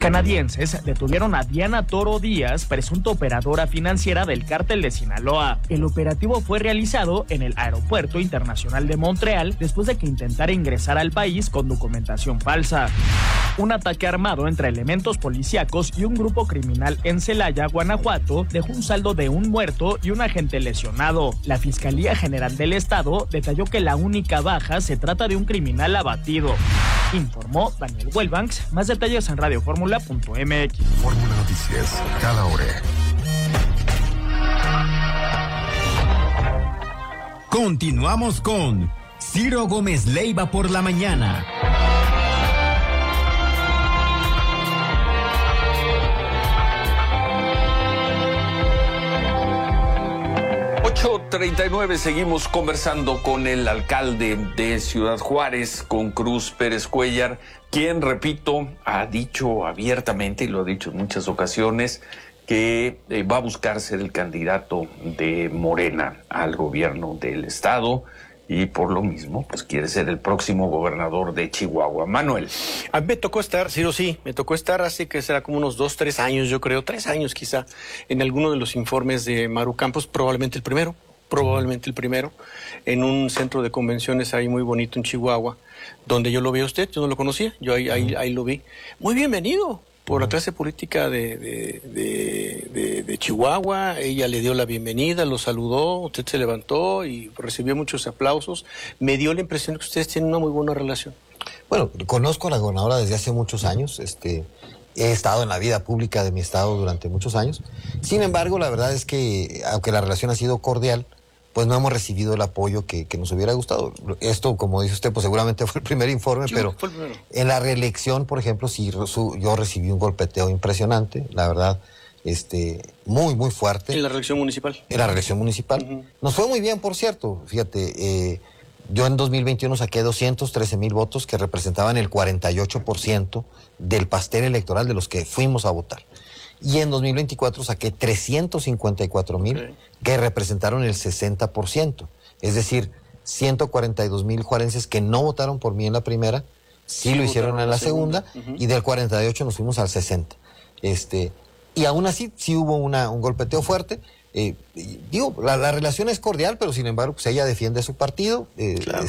Canadienses detuvieron a Diana Toro Díaz, presunta operadora financiera del cártel de Sinaloa. El operativo fue realizado en el Aeropuerto Internacional de Montreal después de que intentara ingresar al país con documentación falsa. Un ataque armado entre elementos policíacos y un grupo criminal en Celaya, Guanajuato, dejó un saldo de un muerto y un agente lesionado. La Fiscalía General del Estado detalló que la única baja se trata de un criminal abatido. Informó Daniel Welbanks. Más detalles en radioformula.mx. Fórmula Noticias, cada hora. Continuamos con Ciro Gómez Leiva por la mañana. 8:39, seguimos conversando con el alcalde de Ciudad Juárez, con Cruz Pérez Cuéllar, quien, repito, ha dicho abiertamente, y lo ha dicho en muchas ocasiones, que va a buscar ser el candidato de Morena al gobierno del estado, y por lo mismo, pues quiere ser el próximo gobernador de Chihuahua. Manuel. A mí me tocó estar, Ciro, sí, me tocó estar hace que será como unos 2, 3 años, yo creo, 3 años quizá, en alguno de los informes de Maru Campos, probablemente el primero, en un centro de convenciones ahí muy bonito en Chihuahua, donde yo lo vi a usted, yo no lo conocía, yo ahí lo vi. Muy bienvenido por la clase política de Chihuahua. Ella le dio la bienvenida, lo saludó, usted se levantó y recibió muchos aplausos. Me dio la impresión que ustedes tienen una muy buena relación. Bueno, conozco a la gobernadora desde hace muchos años, he estado en la vida pública de mi estado durante muchos años. Sin embargo, la verdad es que, aunque la relación ha sido cordial, pues no hemos recibido el apoyo que nos hubiera gustado. Esto, como dice usted, pues seguramente fue el primer informe, sí, pero en la reelección, por ejemplo, sí, yo recibí un golpeteo impresionante, la verdad, muy, muy fuerte. ¿En la reelección municipal? En la reelección municipal. Uh-huh. Nos fue muy bien, por cierto, fíjate, yo en 2021 saqué 213,000 votos que representaban el 48% del pastel electoral de los que fuimos a votar. Y en 2024 saqué 354,000 que representaron el 60%. Es decir, 142,000 juarenses que no votaron por mí en la primera, sí lo hicieron en la segunda, y del 48 nos fuimos al 60. Y aún así, sí hubo un golpeteo fuerte. La relación es cordial, pero sin embargo, pues ella defiende su partido, claro.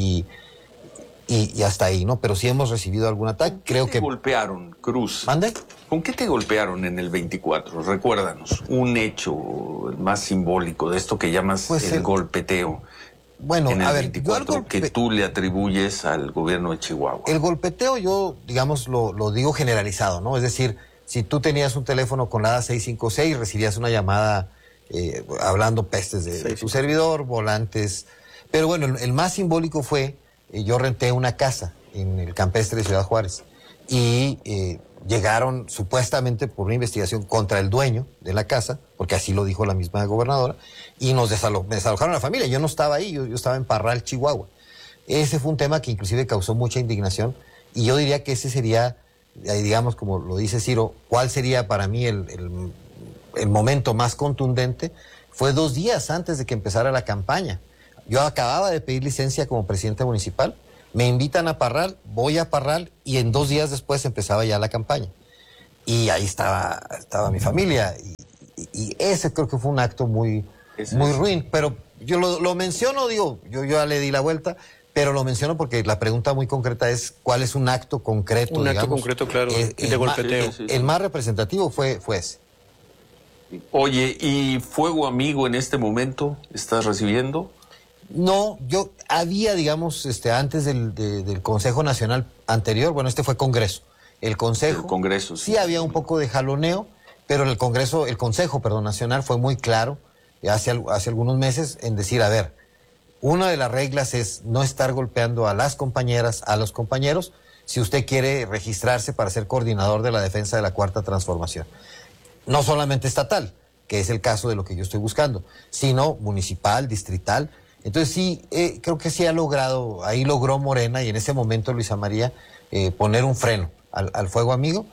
Y hasta ahí, ¿no? Pero sí hemos recibido algún ataque. Creo que golpearon, Cruz. ¿Mande? ¿Con qué te golpearon en el 24? Recuérdanos, un hecho más simbólico de esto que llamas pues el golpeteo. Bueno, en el a ver, 24, que tú le atribuyes al gobierno de Chihuahua. El golpeteo yo, digamos, lo digo generalizado, ¿no? Es decir, si tú tenías un teléfono con la 656, recibías una llamada hablando pestes de tu servidor, volantes. Pero bueno, el más simbólico fue, yo renté una casa en el campestre de Ciudad Juárez y llegaron supuestamente por una investigación contra el dueño de la casa, porque así lo dijo la misma gobernadora, y me desalojaron a la familia. Yo no estaba ahí, yo estaba en Parral, Chihuahua. Ese fue un tema que inclusive causó mucha indignación, y yo diría que ese sería, digamos, como lo dice Ciro, ¿cuál sería para mí el momento más contundente? Fue 2 días antes de que empezara la campaña. Yo acababa de pedir licencia como presidente municipal, me invitan a Parral, voy a Parral y en 2 días después empezaba ya la campaña. Y ahí estaba mi familia y ese creo que fue un acto muy ruin. Pero yo lo menciono, digo, yo ya le di la vuelta, pero lo menciono porque la pregunta muy concreta es ¿cuál es un acto concreto? Un acto concreto, claro, de golpeteo. El más representativo fue ese. Oye, ¿y fuego amigo en este momento estás recibiendo? No, yo había, digamos, antes del Consejo Nacional anterior, bueno, fue Congreso. El Congreso, sí había un poco de jaloneo, pero el Consejo Nacional fue muy claro hace algunos meses en decir, a ver, una de las reglas es no estar golpeando a las compañeras, a los compañeros, si usted quiere registrarse para ser coordinador de la defensa de la Cuarta Transformación. No solamente estatal, que es el caso de lo que yo estoy buscando, sino municipal, distrital. Entonces sí, creo que sí ahí logró Morena y en ese momento Luisa María poner un freno al fuego amigo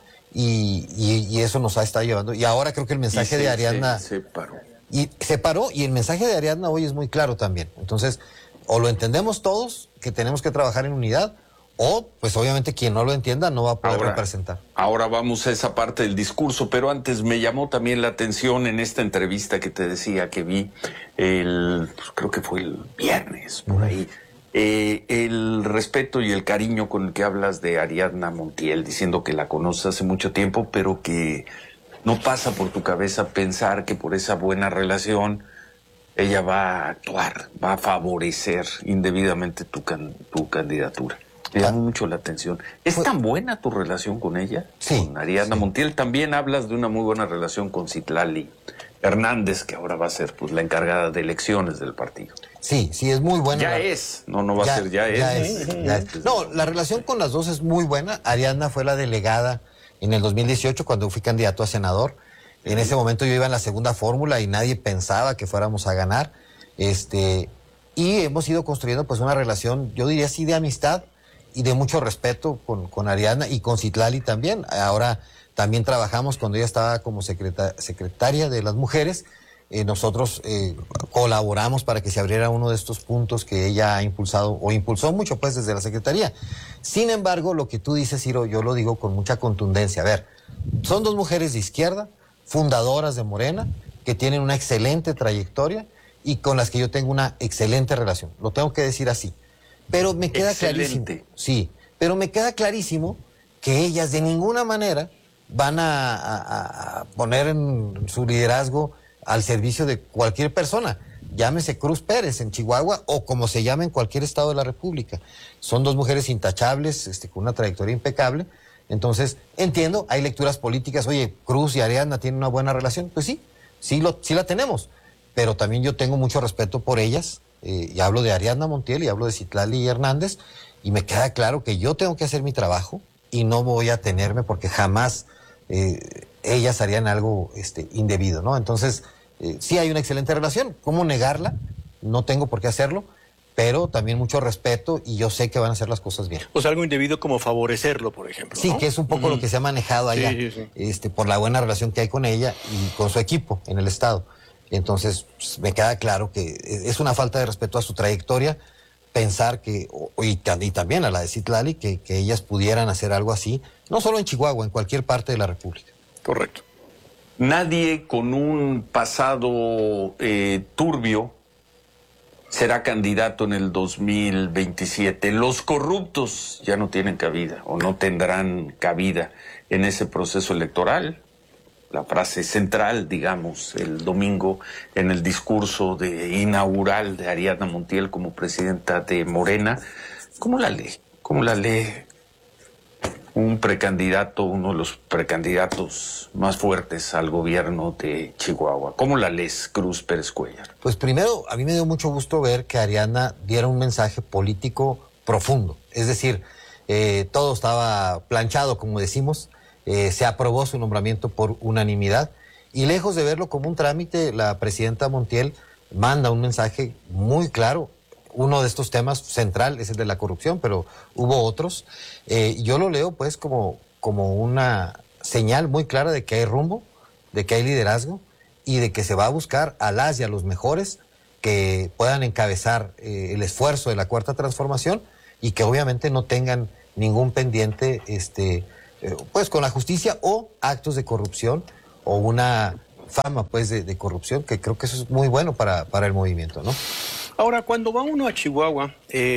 y eso nos ha estado llevando. Y ahora creo que el mensaje de Ariadna... Se paró. Se paró y el mensaje de Ariadna hoy es muy claro también. Entonces, o lo entendemos todos, que tenemos que trabajar en unidad, o pues obviamente quien no lo entienda no va a poder representar. Ahora vamos a esa parte del discurso, pero antes me llamó también la atención en esta entrevista que te decía que vi, pues creo que fue el viernes, por ahí, el respeto y el cariño con el que hablas de Ariadna Montiel, diciendo que la conoces hace mucho tiempo, pero que no pasa por tu cabeza pensar que por esa buena relación ella va a actuar, va a favorecer indebidamente tu candidatura. Me llama mucho la atención. ¿Es tan buena tu relación con ella? Sí. Con Ariadna Montiel. También hablas de una muy buena relación con Citlali Hernández, que ahora va a ser pues la encargada de elecciones del partido. Sí, es muy buena. Ya es. No va a ser, ya es. No, la relación con las dos es muy buena. Ariadna fue la delegada en el 2018 cuando fui candidato a senador. En ese momento yo iba en la segunda fórmula y nadie pensaba que fuéramos a ganar. Y hemos ido construyendo pues una relación, yo diría así, de amistad y de mucho respeto con Ariadna y con Citlali también. Ahora también trabajamos cuando ella estaba como secretaria de las mujeres. Nosotros colaboramos para que se abriera uno de estos puntos que ella ha impulsado o impulsó mucho pues desde la secretaría. Sin embargo, lo que tú dices, Ciro, yo lo digo con mucha contundencia. A ver, son dos mujeres de izquierda, fundadoras de Morena, que tienen una excelente trayectoria y con las que yo tengo una excelente relación. Lo tengo que decir así. Pero me queda clarísimo. Sí, pero me queda clarísimo que ellas de ninguna manera van a poner en su liderazgo al servicio de cualquier persona. Llámese Cruz Pérez en Chihuahua o como se llame en cualquier estado de la República. Son dos mujeres intachables, con una trayectoria impecable. Entonces, entiendo, hay lecturas políticas. Oye, Cruz y Ariadna tienen una buena relación. Pues sí la tenemos. Pero también yo tengo mucho respeto por ellas. Y hablo de Ariadna Montiel y hablo de Citlali Hernández. Y me queda claro que yo tengo que hacer mi trabajo y no voy a tenerme porque jamás ellas harían algo indebido, ¿no? Entonces, sí hay una excelente relación. ¿Cómo negarla? No tengo por qué hacerlo. Pero también mucho respeto y yo sé que van a hacer las cosas bien. O sea, algo indebido como favorecerlo, por ejemplo, ¿no? Sí, que es un poco lo que se ha manejado allá, por la buena relación que hay con ella y con su equipo en el estado. Entonces, pues, me queda claro que es una falta de respeto a su trayectoria pensar que, y también a la de Citlali, que ellas pudieran hacer algo así, no solo en Chihuahua, en cualquier parte de la República. Correcto. Nadie con un pasado turbio será candidato en el 2027. Los corruptos ya no tienen cabida o no tendrán cabida en ese proceso electoral. La frase central, digamos, el domingo en el discurso inaugural de Ariadna Montiel como presidenta de Morena. ¿Cómo la lee? ¿Cómo la lee un precandidato, uno de los precandidatos más fuertes al gobierno de Chihuahua? ¿Cómo la lees, Cruz Pérez Cuellar? Pues primero, a mí me dio mucho gusto ver que Ariadna diera un mensaje político profundo. Es decir, todo estaba planchado, como decimos. Se aprobó su nombramiento por unanimidad. Y lejos de verlo como un trámite, la presidenta Montiel manda un mensaje muy claro. Uno de estos temas central es el de la corrupción, pero hubo otros. Yo lo leo pues como una señal muy clara de que hay rumbo, de que hay liderazgo y de que se va a buscar a las y a los mejores que puedan encabezar el esfuerzo de la Cuarta Transformación y que obviamente no tengan ningún pendiente pues con la justicia o actos de corrupción o una fama pues de corrupción, que creo que eso es muy bueno para el movimiento, ¿no? Ahora, cuando va uno a Chihuahua,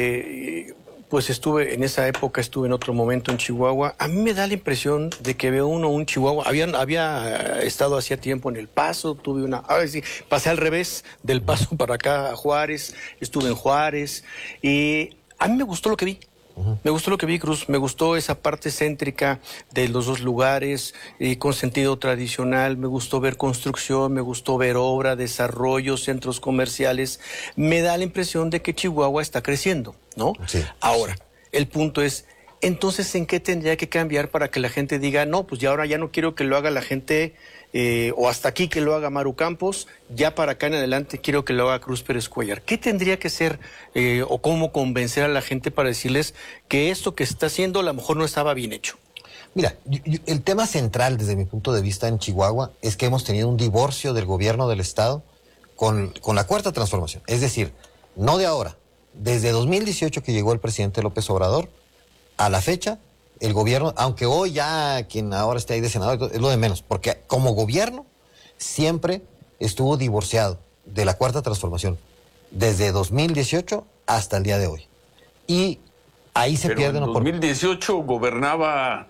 pues estuve en otro momento en Chihuahua, a mí me da la impresión de que veo uno un Chihuahua, había estado hacía tiempo en El Paso, pasé al revés del Paso para acá a Juárez, estuve en Juárez, y a mí me gustó lo que vi. Me gustó lo que vi, Cruz, me gustó esa parte céntrica de los dos lugares, con sentido tradicional, me gustó ver construcción, me gustó ver obra, desarrollo, centros comerciales. Me da la impresión de que Chihuahua está creciendo, ¿no? Sí. Ahora, el punto es, entonces, ¿en qué tendría que cambiar para que la gente diga, no, pues ya ahora ya no quiero que lo haga la gente, o hasta aquí que lo haga Maru Campos, ya para acá en adelante quiero que lo haga Cruz Pérez Cuellar? ¿Qué tendría que ser o cómo convencer a la gente para decirles que esto que está haciendo a lo mejor no estaba bien hecho? Mira, el tema central desde mi punto de vista en Chihuahua es que hemos tenido un divorcio del gobierno del estado con la Cuarta Transformación. Es decir, no de ahora, desde 2018 que llegó el presidente López Obrador, a la fecha, el gobierno, aunque hoy ya quien ahora esté ahí de senador, es lo de menos, porque como gobierno siempre estuvo divorciado de la Cuarta Transformación, desde 2018 hasta el día de hoy. Y ahí se pierden... En 2018 gobernaba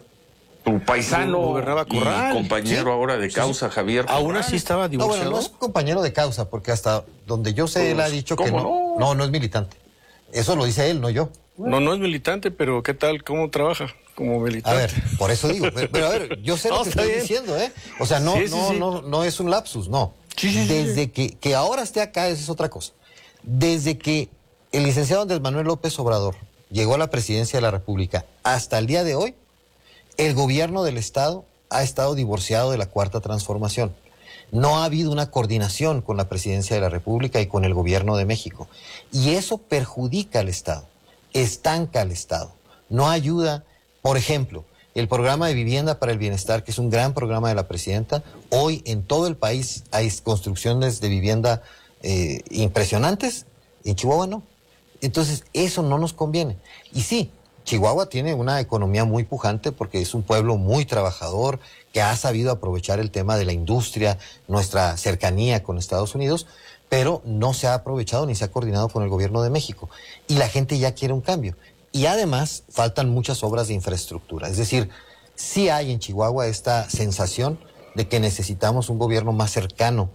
tu paisano, gobernaba Corral, y compañero ahora de causa, Javier Corral. Aún así estaba No, divorciado. bueno, no es compañero de causa, porque hasta donde yo sé, él ha dicho que ¿cómo no es militante. Eso lo dice él, no yo. No es militante, pero ¿qué tal? ¿Cómo trabaja como militante? A ver, por eso digo, pero a ver, yo sé lo que está estoy bien. diciendo, ¿eh? O sea, Sí. no es un lapsus, no. Desde que ahora esté acá, esa es otra cosa. Desde que el licenciado Andrés Manuel López Obrador llegó a la presidencia de la República hasta el día de hoy, el gobierno del Estado ha estado divorciado de la Cuarta Transformación. No ha habido una coordinación con la presidencia de la República y con el gobierno de México. Y eso perjudica al Estado, estanca al Estado, no ayuda. Por ejemplo, el programa de Vivienda para el Bienestar, que es un gran programa de la presidenta, hoy en todo el país hay construcciones de vivienda impresionantes, en Chihuahua no. Entonces, eso no nos conviene. Y sí, Chihuahua tiene una economía muy pujante porque es un pueblo muy trabajador, que ha sabido aprovechar el tema de la industria, nuestra cercanía con Estados Unidos, pero no se ha aprovechado ni se ha coordinado con el gobierno de México. Y la gente ya quiere un cambio. Y además faltan muchas obras de infraestructura. Es decir, sí hay en Chihuahua esta sensación de que necesitamos un gobierno más cercano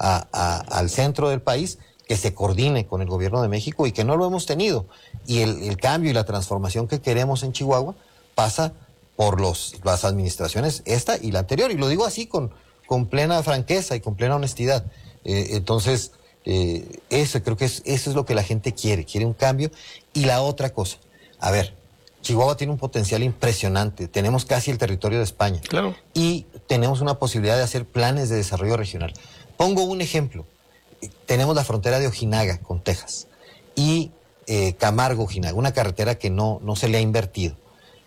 al centro del país, que se coordine con el gobierno de México y que no lo hemos tenido. Y el cambio y la transformación que queremos en Chihuahua pasa por las administraciones, esta y la anterior. Y lo digo así con plena franqueza y con plena honestidad. Entonces, creo que eso es lo que la gente quiere un cambio. Y la otra cosa, a ver, Chihuahua tiene un potencial impresionante, tenemos casi el territorio de España. Claro. Y tenemos una posibilidad de hacer planes de desarrollo regional. Pongo un ejemplo. Tenemos la frontera de Ojinaga con Texas y Camargo-Ojinaga, una carretera que no se le ha invertido.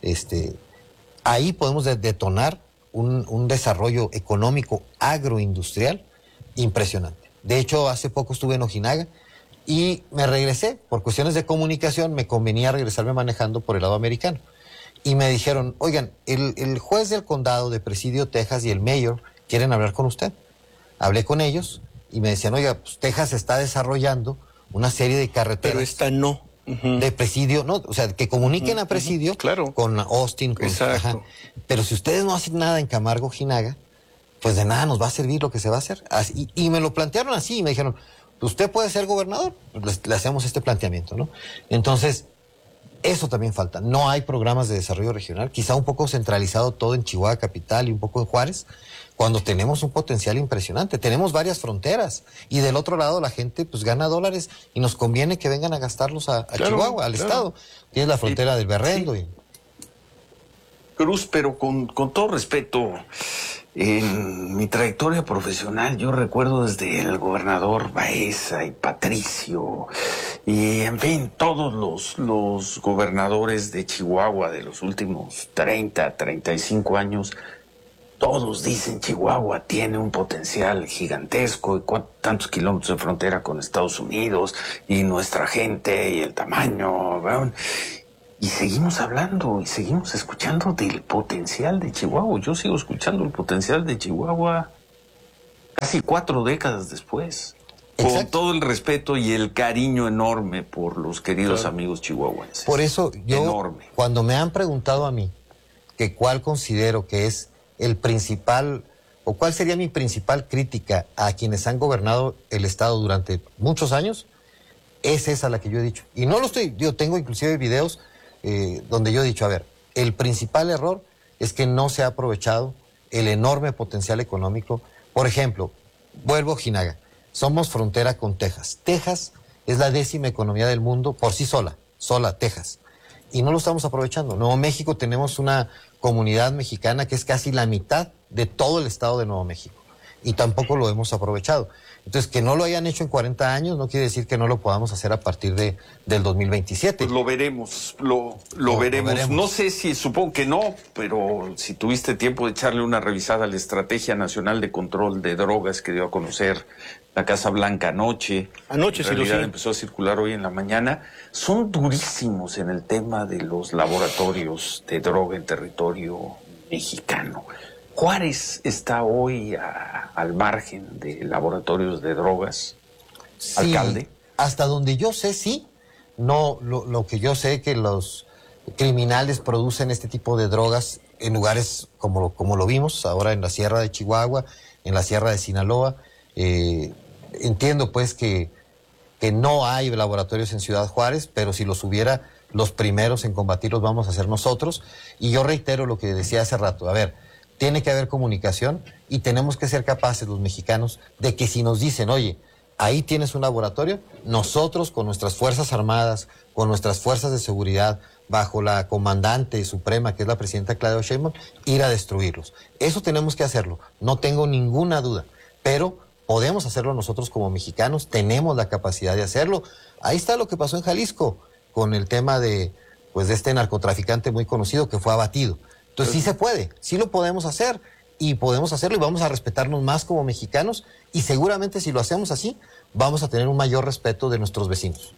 Ahí podemos detonar un desarrollo económico agroindustrial impresionante. De hecho, hace poco estuve en Ojinaga y me regresé. Por cuestiones de comunicación me convenía regresarme manejando por el lado americano. Y me dijeron, oigan, el juez del condado de Presidio, Texas, y el mayor quieren hablar con usted. Hablé con ellos y me decían, oiga, pues Texas está desarrollando una serie de carreteras. Pero esta no. De Presidio, no, o sea, que comuniquen a Presidio claro. con Austin. Exacto. Pero si ustedes no hacen nada en Camargo, Ojinaga, pues de nada nos va a servir lo que se va a hacer. Así, y me lo plantearon así, y me dijeron, ¿usted puede ser gobernador? Pues le hacemos este planteamiento, ¿no? Entonces, eso también falta. No hay programas de desarrollo regional, quizá un poco centralizado todo en Chihuahua capital y un poco en Juárez, cuando tenemos un potencial impresionante. Tenemos varias fronteras y del otro lado la gente pues gana dólares y nos conviene que vengan a gastarlos a Claro, Chihuahua, al estado. Tienes la frontera del Berrendo. Sí. Cruz, pero con todo respeto, en mi trayectoria profesional yo recuerdo desde el gobernador Baeza y Patricio y en fin todos los gobernadores de Chihuahua de los últimos 35 años. Todos dicen Chihuahua tiene un potencial gigantesco y tantos kilómetros de frontera con Estados Unidos y nuestra gente y el tamaño, ¿verdad? Y seguimos hablando y seguimos escuchando del potencial de Chihuahua. Yo sigo escuchando el potencial de Chihuahua casi 4 décadas después. Con Exacto. todo el respeto y el cariño enorme por los queridos amigos chihuahuenses. Por eso yo, enorme. Cuando me han preguntado a mí que cuál considero que es el principal, o cuál sería mi principal crítica a quienes han gobernado el Estado durante muchos años, es esa la que yo he dicho. Y no lo estoy, yo tengo inclusive videos donde yo he dicho, a ver, el principal error es que no se ha aprovechado el enorme potencial económico. Por ejemplo, vuelvo a Ojinaga, somos frontera con Texas. Texas es la 10ª economía del mundo por sí sola Texas. Y no lo estamos aprovechando. En Nuevo México tenemos una comunidad mexicana que es casi la mitad de todo el estado de Nuevo México. y tampoco lo hemos aprovechado. Entonces, que no lo hayan hecho en 40 años no quiere decir que no lo podamos hacer a partir del 2027. Pues lo veremos, lo veremos. No sé si, supongo que no, pero si tuviste tiempo de echarle una revisada a la Estrategia Nacional de Control de Drogas que dio a conocer la Casa Blanca anoche. Anoche, sí, en realidad empezó a circular hoy en la mañana. Son durísimos en el tema de los laboratorios de droga en territorio mexicano. Juárez está hoy al margen de laboratorios de drogas, sí, alcalde. Hasta donde yo sé, sí. No, lo que yo sé que los criminales producen este tipo de drogas en lugares como lo vimos ahora en la Sierra de Chihuahua, en la Sierra de Sinaloa. Entiendo pues que no hay laboratorios en Ciudad Juárez, pero si los hubiera, los primeros en combatirlos vamos a ser nosotros. Y yo reitero lo que decía hace rato, a ver, tiene que haber comunicación y tenemos que ser capaces los mexicanos de que si nos dicen, oye, ahí tienes un laboratorio, nosotros con nuestras Fuerzas Armadas, con nuestras fuerzas de seguridad, bajo la comandante suprema que es la presidenta Claudia Sheinbaum, ir a destruirlos. Eso tenemos que hacerlo, no tengo ninguna duda, pero podemos hacerlo nosotros como mexicanos, tenemos la capacidad de hacerlo. Ahí está lo que pasó en Jalisco con el tema de este narcotraficante muy conocido que fue abatido. Entonces sí se puede, sí lo podemos hacer y podemos hacerlo y vamos a respetarnos más como mexicanos y seguramente si lo hacemos así vamos a tener un mayor respeto de nuestros vecinos.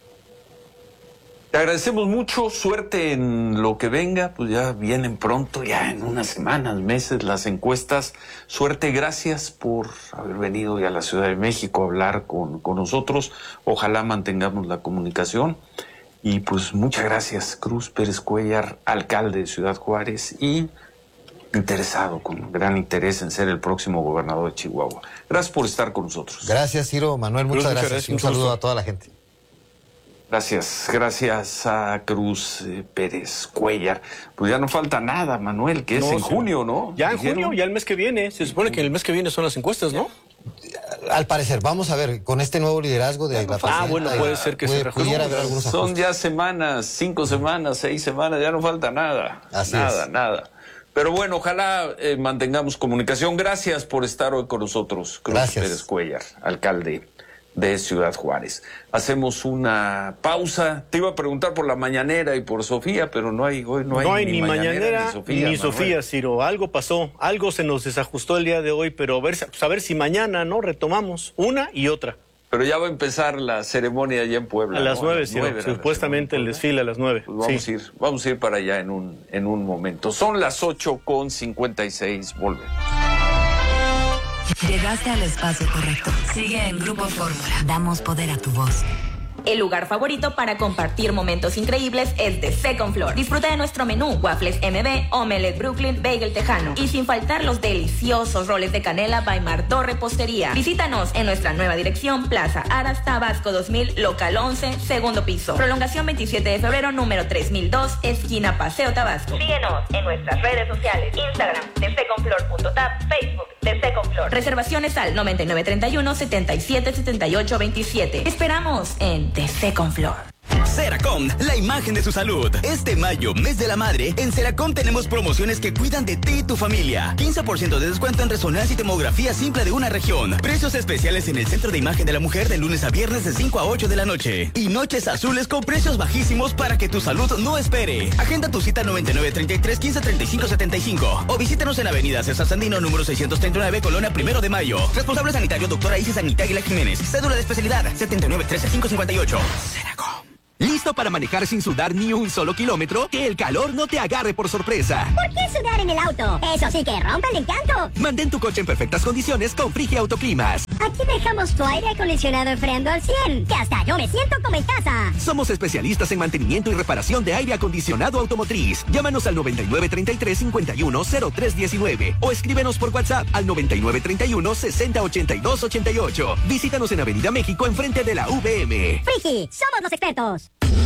Te agradecemos mucho, suerte en lo que venga, pues ya vienen pronto, ya en unas semanas, meses las encuestas. Suerte, gracias por haber venido ya a la Ciudad de México a hablar con nosotros. Ojalá mantengamos la comunicación. Y pues muchas gracias, Cruz Pérez Cuéllar, alcalde de Ciudad Juárez y interesado, con gran interés en ser el próximo gobernador de Chihuahua. Gracias por estar con nosotros. Gracias, Ciro. Manuel, muchas gracias. Un saludo a toda la gente. Gracias a Cruz Pérez Cuéllar. Pues ya no falta nada, Manuel, que es en junio, ¿no? Ya en junio, ya el mes que viene. Se supone que el mes que viene son las encuestas, ¿no? Al parecer, vamos a ver, con este nuevo liderazgo de la presidenta. Bueno, puede ser que se pudiera haber algunos ajustes. Son ya semanas, 5 semanas, 6 semanas, ya no falta nada. Así nada, es. nada. Pero bueno, ojalá mantengamos comunicación. Gracias por estar hoy con nosotros, Cruz Pérez Cuéllar, alcalde de Ciudad Juárez. Hacemos una pausa. Te iba a preguntar por la mañanera y por Sofía, pero no hay ni mañanera ni Sofía, ni Sofía, Ciro. Algo pasó, algo se nos desajustó el día de hoy, pero a ver si mañana no retomamos una y otra. Pero ya va a empezar la ceremonia allá en Puebla. A las 9, Ciro, supuestamente el desfile a las 9. Pues vamos a ir para allá en un momento. Son las 8:56, volvemos. Llegaste al espacio correcto. Sigue en Grupo Fórmula. Damos poder a tu voz. El lugar favorito para compartir momentos increíbles es The Second Floor. Disfruta de nuestro menú, waffles MB, omelette Brooklyn, bagel tejano y sin faltar los deliciosos roles de canela by Martó Repostería. Visítanos en nuestra nueva dirección, Plaza Aras, Tabasco 2000, local 11, segundo piso. Prolongación 27 de febrero, número 3002, esquina Paseo Tabasco. Síguenos en nuestras redes sociales, Instagram, thesecondfloor.tap, Facebook, The Second Floor. Reservaciones al 9931-777827. Esperamos en The Second Floor. Seracom, la imagen de su salud. Este mayo, mes de la madre, en Seracom tenemos promociones que cuidan de ti y tu familia. 15% de descuento en resonancia y tomografía simple de una región. Precios especiales en el Centro de Imagen de la Mujer de lunes a viernes de 5 a 8 de la noche. Y noches azules con precios bajísimos para que tu salud no espere. Agenda tu cita 9933-1535-75 o visítanos en Avenida César Sandino, número 639, Colonia 1 de Mayo. Responsable sanitario, doctora Isis Anita Aguilar Jiménez. Cédula de especialidad, 7913-558. Seracom. ¿Listo para manejar sin sudar ni un solo kilómetro? Que el calor no te agarre por sorpresa. ¿Por qué sudar en el auto? Eso sí que rompe el encanto. Mantén tu coche en perfectas condiciones con Frigia Autoclimas. Aquí dejamos tu aire acondicionado enfriando al 100, que hasta yo me siento como en casa. Somos especialistas en mantenimiento y reparación de aire acondicionado automotriz. Llámanos al 9933-510319 o escríbenos por WhatsApp al 9931-608288. Visítanos en Avenida México, enfrente de la VM. Frigi, somos los expertos.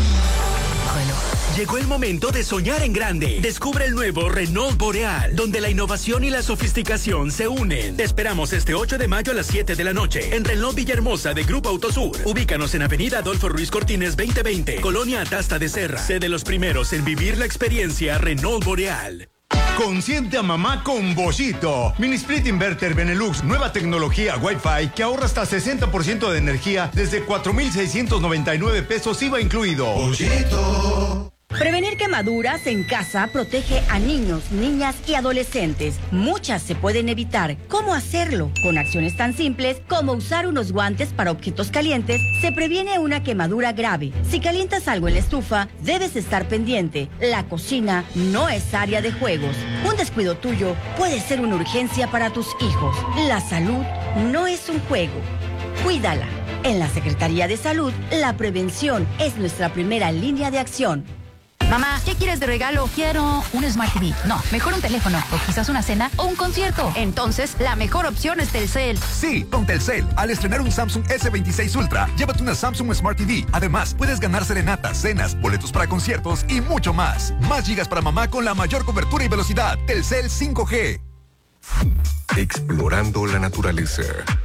Llegó el momento de soñar en grande. Descubre el nuevo Renault Boreal, donde la innovación y la sofisticación se unen. Te esperamos este 8 de mayo a las 7 de la noche en Renault Villahermosa de Grupo Autosur. Ubícanos en Avenida Adolfo Ruiz Cortines 2020, Colonia Atasta de Serra. Sé de los primeros en vivir la experiencia Renault Boreal. Consiente a mamá con Boschito. Mini Split Inverter Benelux, nueva tecnología Wi-Fi que ahorra hasta 60% de energía desde 4,699 pesos IVA incluido. Boschito. Prevenir quemaduras en casa protege a niños, niñas y adolescentes. Muchas se pueden evitar. ¿Cómo hacerlo? Con acciones tan simples como usar unos guantes para objetos calientes, se previene una quemadura grave. Si calientas algo en la estufa, debes estar pendiente. La cocina no es área de juegos. Un descuido tuyo puede ser una urgencia para tus hijos. La salud no es un juego. Cuídala. En la Secretaría de Salud, la prevención es nuestra primera línea de acción. Mamá, ¿qué quieres de regalo? Quiero un Smart TV. No, mejor un teléfono, o quizás una cena, o un concierto. Entonces, la mejor opción es Telcel. Sí, con Telcel. Al estrenar un Samsung S26 Ultra, llévate una Samsung Smart TV. Además, puedes ganar serenatas, cenas, boletos para conciertos y mucho más. Más gigas para mamá con la mayor cobertura y velocidad. Telcel 5G. Explorando la naturaleza.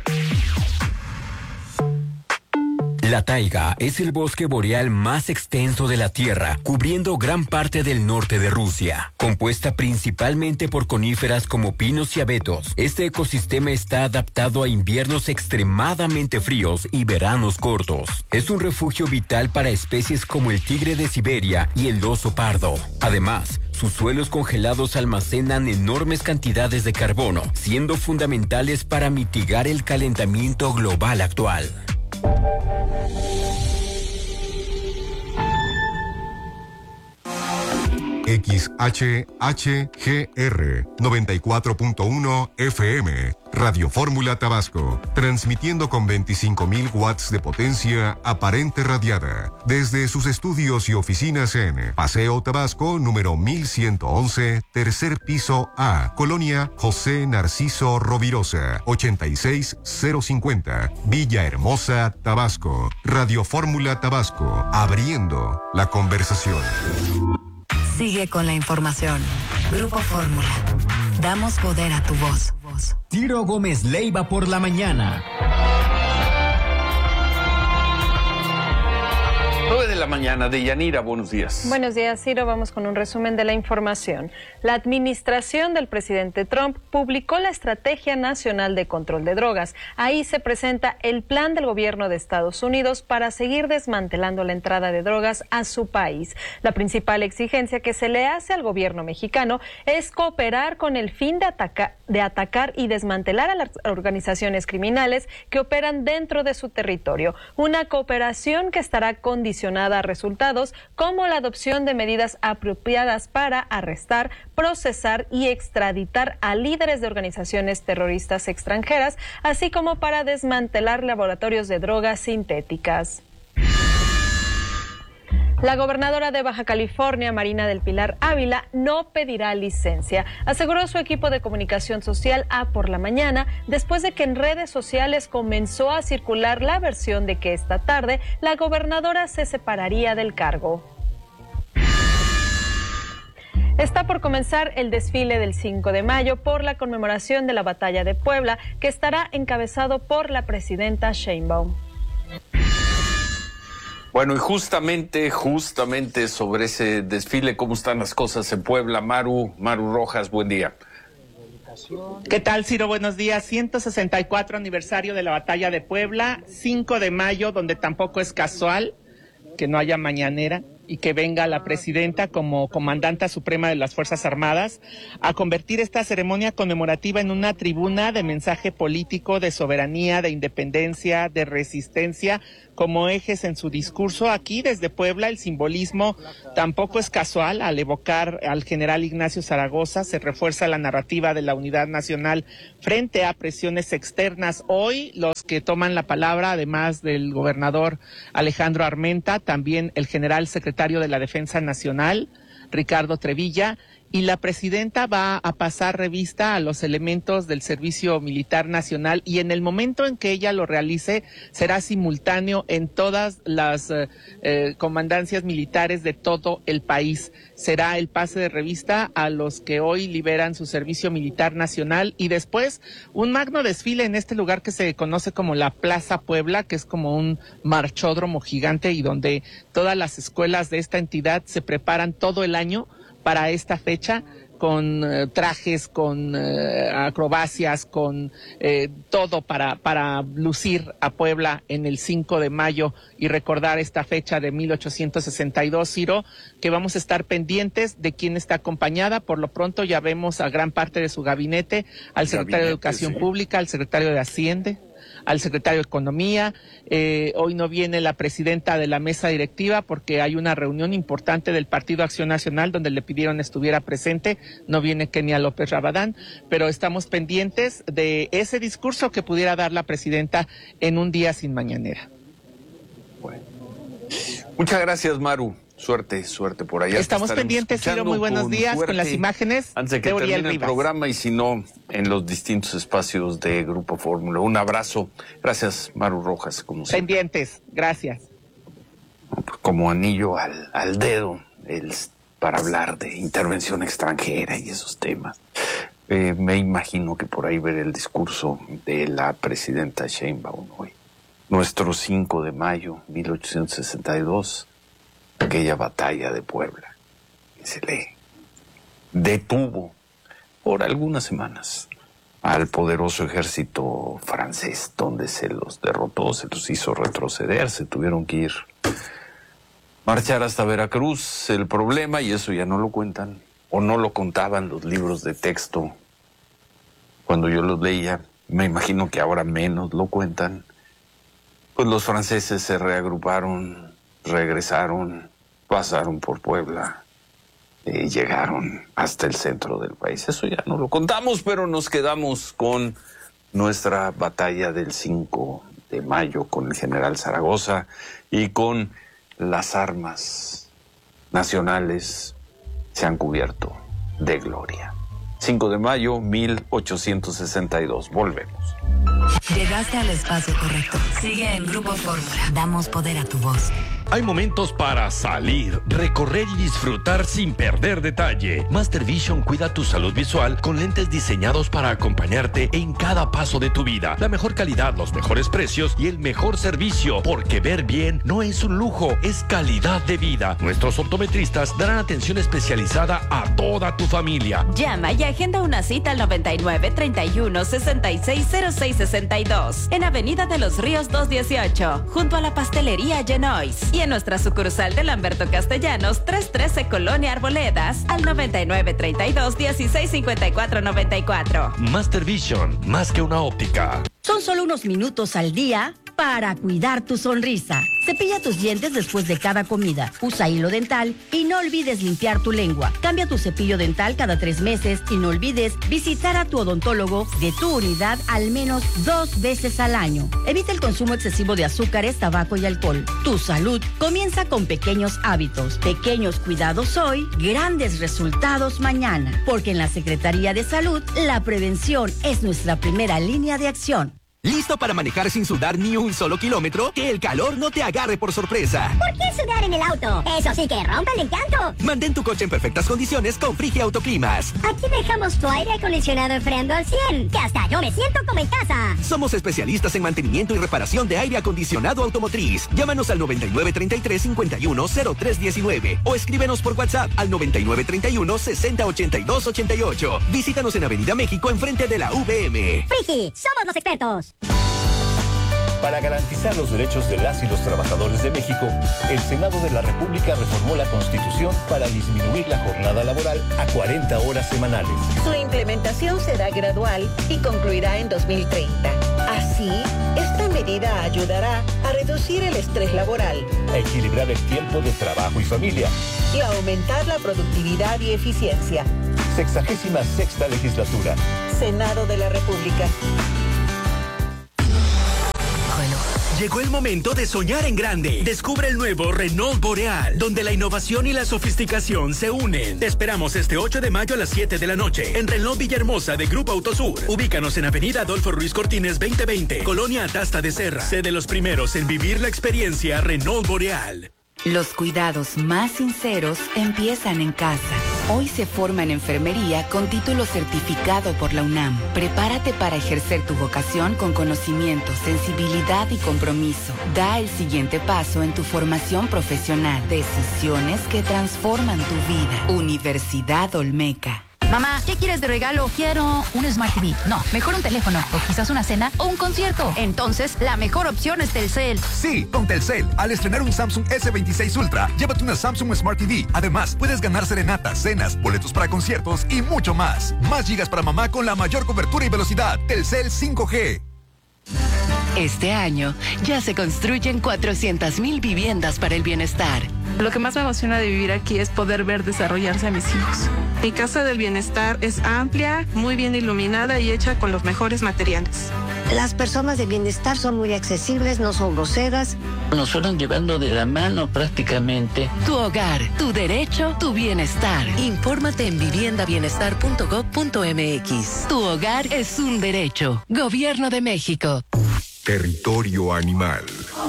La taiga es el bosque boreal más extenso de la Tierra, cubriendo gran parte del norte de Rusia. Compuesta principalmente por coníferas como pinos y abetos, este ecosistema está adaptado a inviernos extremadamente fríos y veranos cortos. Es un refugio vital para especies como el tigre de Siberia y el oso pardo. Además, sus suelos congelados almacenan enormes cantidades de carbono, siendo fundamentales para mitigar el calentamiento global actual. XHHGR 94.1 FM Radio Fórmula Tabasco, transmitiendo con 25,000 watts de potencia aparente radiada desde sus estudios y oficinas en Paseo Tabasco número 1111, tercer piso A, Colonia José Narciso Rovirosa, 86050, Villahermosa, Tabasco. Radio Fórmula Tabasco, abriendo la conversación. Sigue con la información. Grupo Fórmula. Damos poder a tu voz. Ciro Gómez Leiva por la mañana. 9 de la mañana, Deyanira, buenos días. Buenos días, Ciro. Vamos con un resumen de la información. La administración del presidente Trump publicó la Estrategia Nacional de Control de Drogas. Ahí se presenta el plan del gobierno de Estados Unidos para seguir desmantelando la entrada de drogas a su país. La principal exigencia que se le hace al gobierno mexicano es cooperar con el fin de atacar y desmantelar a las organizaciones criminales que operan dentro de su territorio. Una cooperación que estará condicionada a resultados como la adopción de medidas apropiadas para arrestar, procesar y extraditar a líderes de organizaciones terroristas extranjeras, así como para desmantelar laboratorios de drogas sintéticas. La gobernadora de Baja California, Marina del Pilar Ávila, no pedirá licencia, aseguró su equipo de comunicación social por la mañana, después de que en redes sociales comenzó a circular la versión de que esta tarde la gobernadora se separaría del cargo. Está por comenzar el desfile del 5 de mayo por la conmemoración de la Batalla de Puebla, que estará encabezado por la presidenta Sheinbaum. Bueno, y justamente sobre ese desfile, ¿cómo están las cosas en Puebla? Maru Rojas, buen día. ¿Qué tal, Ciro? Buenos días. 164 aniversario de la Batalla de Puebla, 5 de mayo, donde tampoco es casual que no haya mañanera y que venga la presidenta como comandanta suprema de las Fuerzas Armadas a convertir esta ceremonia conmemorativa en una tribuna de mensaje político, de soberanía, de independencia, de resistencia, como ejes en su discurso. Aquí desde Puebla el simbolismo tampoco es casual. Al evocar al general Ignacio Zaragoza se refuerza la narrativa de la unidad nacional frente a presiones externas. Hoy los que toman la palabra, además del gobernador Alejandro Armenta, también el general secretario de la Defensa Nacional, Ricardo Trevilla, y la presidenta va a pasar revista a los elementos del Servicio Militar Nacional, y en el momento en que ella lo realice será simultáneo en todas las comandancias militares de todo el país. Será el pase de revista a los que hoy liberan su Servicio Militar Nacional, y después un magno desfile en este lugar que se conoce como la Plaza Puebla, que es como un marchódromo gigante y donde todas las escuelas de esta entidad se preparan todo el año para esta fecha, trajes, con acrobacias, con todo para lucir a Puebla en el 5 de mayo y recordar esta fecha de 1862, Ciro, que vamos a estar pendientes de quién está acompañada. Por lo pronto ya vemos a gran parte de su gabinete, al secretario de Educación Pública, al secretario de Hacienda, al secretario de Economía. Hoy no viene la presidenta de la mesa directiva porque hay una reunión importante del Partido Acción Nacional donde le pidieron estuviera presente. No viene Kenia López Rabadán, pero estamos pendientes de ese discurso que pudiera dar la presidenta en un día sin mañanera. Bueno. Muchas gracias, Maru. Suerte por allá. Estamos pendientes, Ciro. Muy buenos días con las imágenes antes de que termine el programa y si no, en los distintos espacios de Grupo Fórmula. Un abrazo. Gracias, Maru Rojas. Como siempre. Pendientes. Gracias. Como anillo al dedo para hablar de intervención extranjera y esos temas. Me imagino que por ahí veré el discurso de la presidenta Sheinbaum hoy. Nuestro 5 de mayo, 1862. Aquella batalla de Puebla que se le detuvo por algunas semanas al poderoso ejército francés, donde se los derrotó, se los hizo retroceder, se tuvieron que ir marchar hasta Veracruz. El problema, y eso ya no lo cuentan, o no lo contaban los libros de texto cuando yo los leía, me imagino que ahora menos lo cuentan, pues los franceses se reagruparon, regresaron, pasaron por Puebla, llegaron hasta el centro del país. Eso ya no lo contamos, pero nos quedamos con nuestra batalla del 5 de mayo, con el general Zaragoza y con las armas nacionales se han cubierto de gloria. 5 de mayo, 1862. Volvemos. Llegaste al espacio correcto. Sigue en Grupo Fórmula. Damos poder a tu voz. Hay momentos para salir, recorrer y disfrutar sin perder detalle. Master Vision cuida tu salud visual con lentes diseñados para acompañarte en cada paso de tu vida. La mejor calidad, los mejores precios y el mejor servicio, porque ver bien no es un lujo, es calidad de vida. Nuestros optometristas darán atención especializada a toda tu familia. Llama y agenda una cita al 99 31 66 06 62 en Avenida de los Ríos 218, junto a la pastelería Genois. Y en nuestra sucursal de Lamberto Castellanos, 313 Colonia Arboledas, al 99 32 16 54 94. Master Vision, más que una óptica. Son solo unos minutos al día para cuidar tu sonrisa. Cepilla tus dientes después de cada comida. Usa hilo dental y no olvides limpiar tu lengua. Cambia tu cepillo dental cada 3 meses y no olvides visitar a tu odontólogo de tu unidad al menos 2 veces al año. Evita el consumo excesivo de azúcares, tabaco y alcohol. Tu salud comienza con pequeños hábitos. Pequeños cuidados hoy, grandes resultados mañana. Porque en la Secretaría de Salud, la prevención es nuestra primera línea de acción. ¿Listo para manejar sin sudar ni un solo kilómetro? Que el calor no te agarre por sorpresa. ¿Por qué sudar en el auto? Eso sí que rompe el encanto. Mantén tu coche en perfectas condiciones con Frigia Autoclimas. Aquí dejamos tu aire acondicionado enfriando al 100, que hasta yo me siento como en casa. Somos especialistas en mantenimiento y reparación de aire acondicionado automotriz. Llámanos al 9933-510319 o escríbenos por WhatsApp al 9931-608288. Visítanos en Avenida México enfrente de la VM. Frigi, somos los expertos. Para garantizar los derechos de las y los trabajadores de México, el Senado de la República reformó la Constitución para disminuir la jornada laboral a 40 horas semanales. Su implementación será gradual y concluirá en 2030. Así, esta medida ayudará a reducir el estrés laboral, a equilibrar el tiempo de trabajo y familia y a aumentar la productividad y eficiencia. 66ª legislatura. Senado de la República. Llegó el momento de soñar en grande. Descubre el nuevo Renault Boreal, donde la innovación y la sofisticación se unen. Te esperamos este 8 de mayo a las 7 de la noche en Renault Villahermosa de Grupo Autosur. Ubícanos en Avenida Adolfo Ruiz Cortines 2020, Colonia Atasta de Serra. Sé de los primeros en vivir la experiencia Renault Boreal. Los cuidados más sinceros empiezan en casa. Hoy se forma en enfermería con título certificado por la UNAM. Prepárate para ejercer tu vocación con conocimiento, sensibilidad y compromiso. Da el siguiente paso en tu formación profesional. Decisiones que transforman tu vida. Universidad Olmeca. Mamá, ¿qué quieres de regalo? Quiero un Smart TV. No, mejor un teléfono, o quizás una cena o un concierto. Entonces, la mejor opción es Telcel. Sí, con Telcel, al estrenar un Samsung S26 Ultra, llévate una Samsung Smart TV. Además, puedes ganar serenatas, cenas, boletos para conciertos y mucho más. Más gigas para mamá con la mayor cobertura y velocidad. Telcel 5G. Este año ya se construyen 400,000 viviendas para el bienestar. Lo que más me emociona de vivir aquí es poder ver desarrollarse a mis hijos. Mi casa del bienestar es amplia, muy bien iluminada y hecha con los mejores materiales. Las personas de bienestar son muy accesibles, no son groseras. Nos fueron llevando de la mano prácticamente. Tu hogar, tu derecho, tu bienestar. Infórmate en viviendabienestar.gov.mx. Tu hogar es un derecho. Gobierno de México. Territorio animal.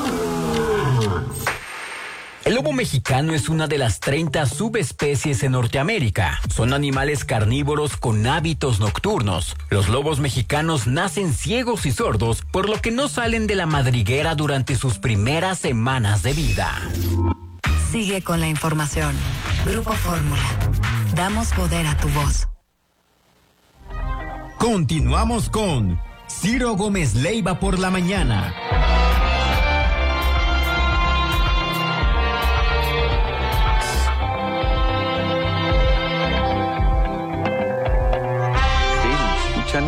El lobo mexicano es una de las 30 subespecies en Norteamérica. Son animales carnívoros con hábitos nocturnos. Los lobos mexicanos nacen ciegos y sordos, por lo que no salen de la madriguera durante sus primeras semanas de vida. Sigue con la información. Grupo Fórmula. Damos poder a tu voz. Continuamos con Ciro Gómez Leiva por la mañana. Escuchan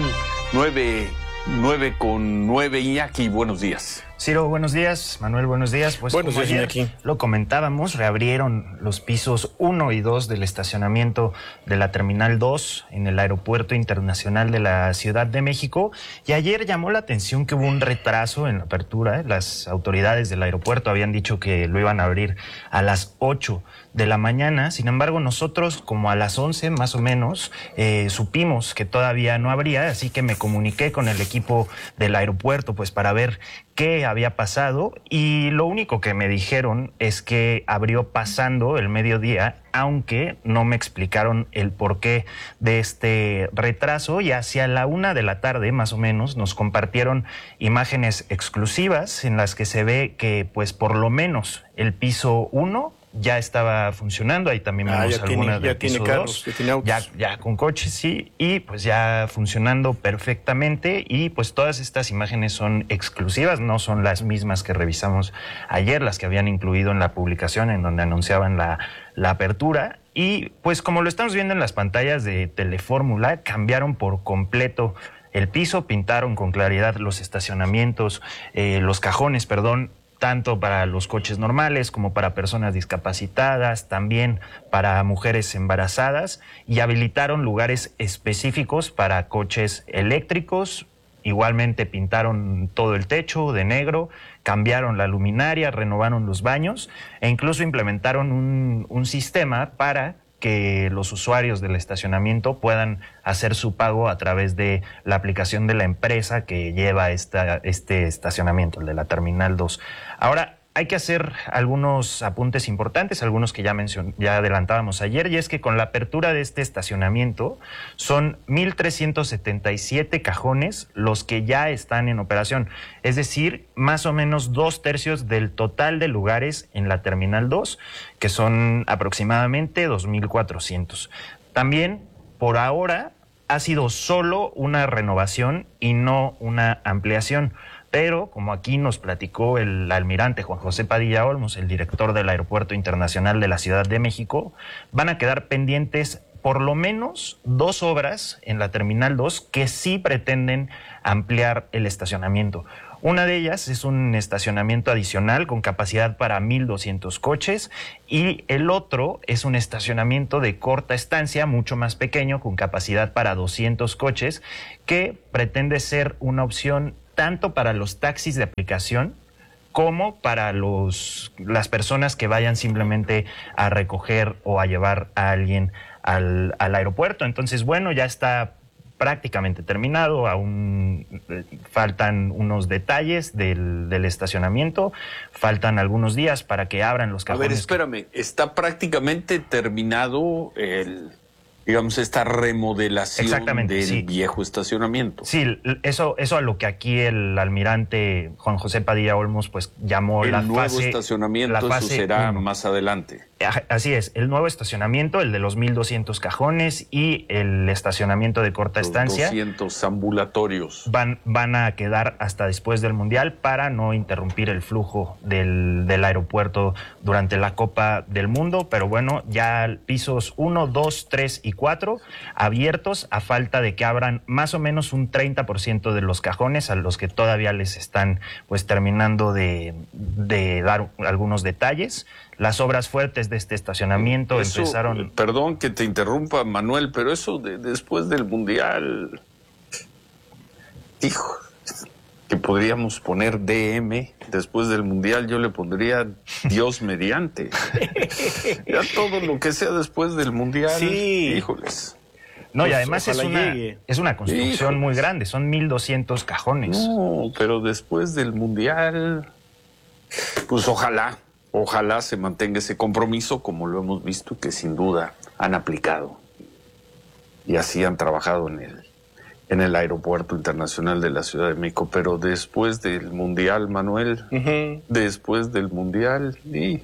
9:09. Iñaki, buenos días. Ciro, buenos días. Manuel, buenos días. Pues buenos días, Iñaki. Lo comentábamos, reabrieron los pisos 1 y 2 del estacionamiento de la Terminal 2 en el Aeropuerto Internacional de la Ciudad de México. Y ayer llamó la atención que hubo un retraso en la apertura. Las autoridades del aeropuerto habían dicho que lo iban a abrir a las 8 de la mañana. Sin embargo, nosotros como a las 11 más o menos supimos que todavía no abría, así que me comuniqué con el equipo del aeropuerto pues para ver qué había pasado, y lo único que me dijeron es que abrió pasando el mediodía, aunque no me explicaron el porqué de este retraso, y hacia la 1 de la tarde más o menos nos compartieron imágenes exclusivas en las que se ve que pues por lo menos el piso 1 ya estaba funcionando. Ahí también vemos algunas del piso 2, ya con coches, sí, y pues ya funcionando perfectamente. Y pues todas estas imágenes son exclusivas, no son las mismas que revisamos ayer, las que habían incluido en la publicación en donde anunciaban la apertura. Y pues como lo estamos viendo en las pantallas de Telefórmula, cambiaron por completo el piso, pintaron con claridad los estacionamientos, los cajones, tanto para los coches normales como para personas discapacitadas, también para mujeres embarazadas, y habilitaron lugares específicos para coches eléctricos. Igualmente pintaron todo el techo de negro, cambiaron la luminaria, renovaron los baños e incluso implementaron un sistema para que los usuarios del estacionamiento puedan hacer su pago a través de la aplicación de la empresa que lleva este estacionamiento, el de la Terminal 2. Ahora, hay que hacer algunos apuntes importantes, algunos que ya adelantábamos ayer, y es que con la apertura de este estacionamiento son 1,377 cajones los que ya están en operación, es decir, más o menos 2/3 del total de lugares en la Terminal 2, que son aproximadamente 2,400. También, por ahora, ha sido solo una renovación y no una ampliación. Pero, como aquí nos platicó el almirante Juan José Padilla Olmos, el director del Aeropuerto Internacional de la Ciudad de México, van a quedar pendientes por lo menos 2 obras en la Terminal 2 que sí pretenden ampliar el estacionamiento. Una de ellas es un estacionamiento adicional con capacidad para 1,200 coches, y el otro es un estacionamiento de corta estancia, mucho más pequeño, con capacidad para 200 coches, que pretende ser una opción tanto para los taxis de aplicación como para las personas que vayan simplemente a recoger o a llevar a alguien al aeropuerto. Entonces, bueno, ya está prácticamente terminado, aún faltan unos detalles del estacionamiento, faltan algunos días para que abran los cajones. A ver, espérame, ¿está prácticamente terminado esta remodelación del viejo estacionamiento? Sí, eso a lo que aquí el almirante Juan José Padilla Olmos pues llamó el la nuevo fase, estacionamiento. Eso será más adelante. Así es, el nuevo estacionamiento, el de los 1,200 cajones y el estacionamiento de corta estancia. 200 ambulatorios. Van a quedar hasta después del Mundial para no interrumpir el flujo del aeropuerto durante la Copa del Mundo. Pero bueno, ya pisos 1, 2, 3 y 4 abiertos a falta de que abran más o menos un 30% de los cajones a los que todavía les están pues terminando de dar algunos detalles. Las obras fuertes de este estacionamiento empezaron... Perdón que te interrumpa, Manuel, pero eso después del Mundial... Hijo, que podríamos poner DM después del Mundial, yo le pondría Dios mediante. Ya todo lo que sea después del Mundial, sí. Híjoles. No, y además es una construcción muy grande, son 1,200 cajones. No, pero después del Mundial, pues ojalá se mantenga ese compromiso, como lo hemos visto, que sin duda han aplicado. Y así han trabajado en el Aeropuerto Internacional de la Ciudad de México. Pero después del Mundial, Manuel, después del Mundial,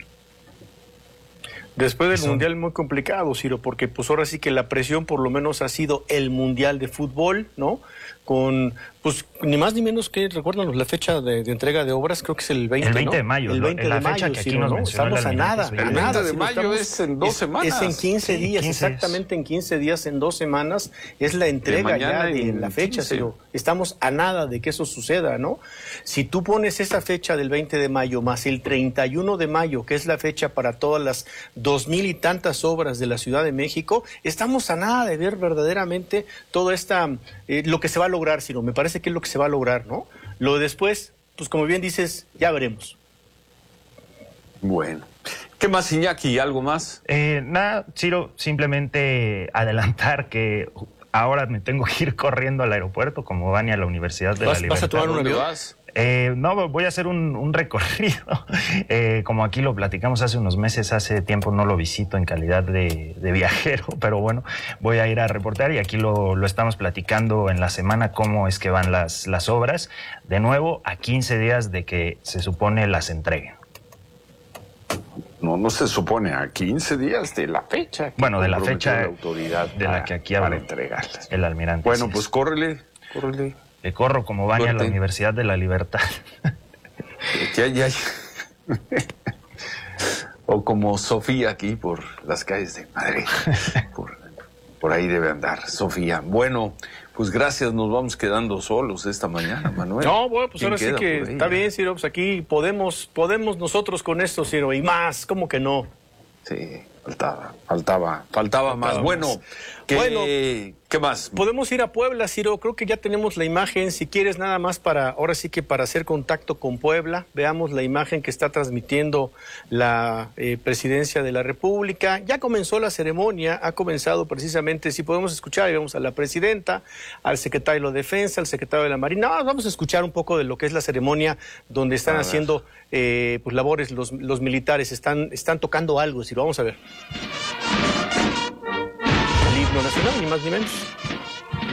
Después del Mundial muy complicado, Ciro, porque pues ahora sí que la presión por lo menos ha sido el Mundial de Fútbol, ¿no? Con, pues, ni más ni menos que, recuérdanos la fecha de entrega de obras, creo que es el 20, el 20 de mayo. El 20 de mayo, que aquí nos mencionó, estamos a nada. El 20 de mayo es en 2 semanas. Es en 15 días, exactamente en 15 días, en 2 semanas, es la entrega ya de la fecha, Ciro. Estamos a nada de que eso suceda, ¿no? Si tú pones esa fecha del 20 de mayo más el 31 de mayo, que es la fecha para todas las 2,000 y tantas obras de la Ciudad de México, estamos a nada de ver verdaderamente todo lo que se va a lograr, Ciro. Me parece que es lo que se va a lograr, ¿no? Lo de después, pues como bien dices, ya veremos. Bueno. ¿Qué más, Iñaki? ¿Algo más? Nada, Ciro, simplemente adelantar que ahora me tengo que ir corriendo al aeropuerto, como Vania a la Universidad de la Libertad. ¿Vas a tomar un avión? No, voy a hacer un recorrido. Como aquí lo platicamos hace unos meses, hace tiempo no lo visito en calidad de viajero, pero bueno, voy a ir a reportar y aquí lo estamos platicando en la semana cómo es que van las obras. De nuevo, a 15 días de que se supone las entreguen. No se supone, a 15 días de la fecha. Bueno, de la fecha la autoridad de la que aquí habla para entregarlas. El almirante. Bueno, pues córrele. Le corro como Vania a la Universidad de la Libertad. Ya. O como Sofía aquí por las calles de Madrid. Por ahí debe andar Sofía. Bueno, pues gracias, nos vamos quedando solos esta mañana, Manuel. No, bueno, pues ahora sí que está bien, Ciro, pues aquí podemos nosotros con esto, Ciro, y más, ¿cómo que no? Sí, faltaba más. Bueno, ¿qué más? Podemos ir a Puebla, Ciro, creo que ya tenemos la imagen, si quieres nada más ahora sí que para hacer contacto con Puebla, veamos la imagen que está transmitiendo la Presidencia de la República. Ya comenzó la ceremonia, ha comenzado precisamente, si podemos escuchar, vemos a la Presidenta, al Secretario de Defensa, al Secretario de la Marina. Vamos a escuchar un poco de lo que es la ceremonia donde están haciendo pues labores los militares, están tocando algo, Ciro, vamos a ver. El himno nacional, ni más ni menos.